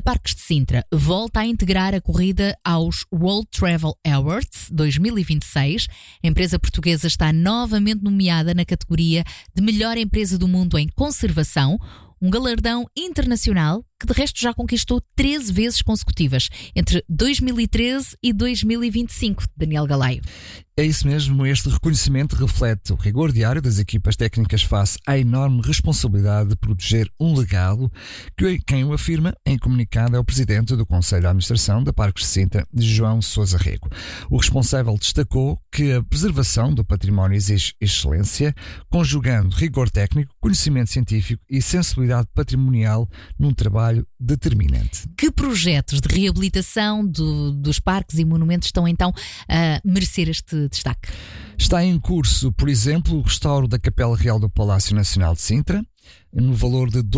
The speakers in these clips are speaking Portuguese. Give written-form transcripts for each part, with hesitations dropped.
Parques de Sintra volta a integrar a corrida aos World Travel Awards 2026. A empresa portuguesa está novamente nomeada na categoria de melhor empresa do mundo em conservação, um galardão internacional que de resto já conquistou 13 vezes consecutivas, entre 2013 e 2025, Daniel Galaio. É isso mesmo, este reconhecimento reflete o rigor diário das equipas técnicas face à enorme responsabilidade de proteger um legado que quem o afirma em comunicado é o presidente do Conselho de Administração da Parques de Sintra, João Sousa Rego. O responsável destacou que a preservação do património exige excelência, conjugando rigor técnico, conhecimento científico e sensibilidade patrimonial num trabalho determinante. Que projetos de reabilitação dos parques e monumentos estão então a merecer este destaque? Está em curso, por exemplo, o restauro da Capela Real do Palácio Nacional de Sintra, no valor de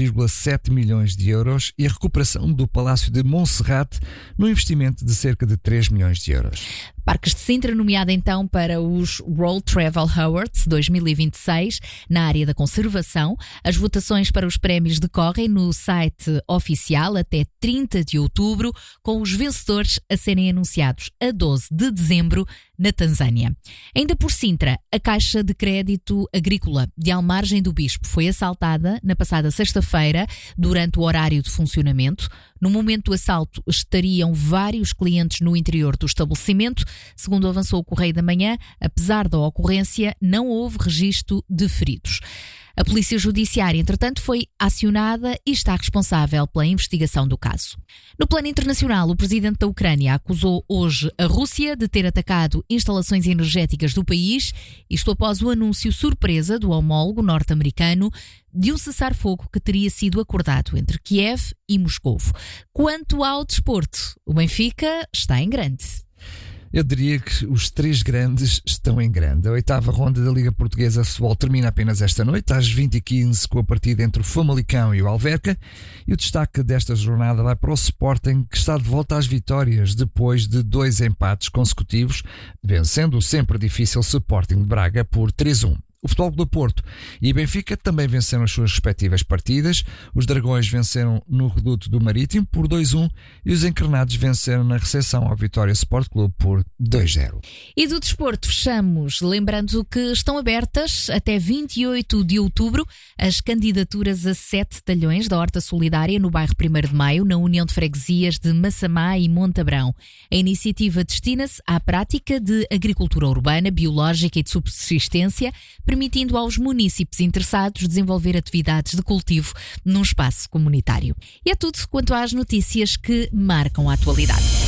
2,7 milhões de euros, e a recuperação do Palácio de Monserrate, no investimento de cerca de 3 milhões de euros. Parques de Sintra, nomeada então para os World Travel Awards 2026 na área da conservação. As votações para os prémios decorrem no site oficial até 30 de outubro, com os vencedores a serem anunciados a 12 de dezembro na Tanzânia. Ainda por Sintra, a Caixa de Crédito Agrícola de Almargem do Bispo foi assaltada na passada sexta-feira durante o horário de funcionamento. No momento do assalto estariam vários clientes no interior do estabelecimento. Segundo avançou o Correio da Manhã, apesar da ocorrência, não houve registro de feridos. A Polícia Judiciária, entretanto, foi acionada e está responsável pela investigação do caso. No plano internacional, o presidente da Ucrânia acusou hoje a Rússia de ter atacado instalações energéticas do país, isto após o anúncio surpresa do homólogo norte-americano de um cessar-fogo que teria sido acordado entre Kiev e Moscovo. Quanto ao desporto, o Benfica está em grande. Eu diria que os três grandes estão em grande. A 8ª ronda da Liga Portuguesa de Futebol termina apenas esta noite, às 20h15, com a partida entre o Famalicão e o Alverca. E o destaque desta jornada vai para o Sporting, que está de volta às vitórias depois de 2 empates consecutivos, vencendo o sempre difícil Sporting de Braga por 3-1. O Futebol do Porto e Benfica também venceram as suas respectivas partidas. Os Dragões venceram no Reduto do Marítimo por 2-1 e os Encarnados venceram na recepção ao Vitória Sport Clube por 2-0. E do desporto fechamos lembrando que estão abertas até 28 de outubro as candidaturas a 7 talhões da Horta Solidária no bairro 1º de Maio, na União de Freguesias de Massamá e Montabrão. A iniciativa destina-se à prática de agricultura urbana, biológica e de subsistência, permitindo aos munícipes interessados desenvolver atividades de cultivo num espaço comunitário. E é tudo quanto às notícias que marcam a atualidade.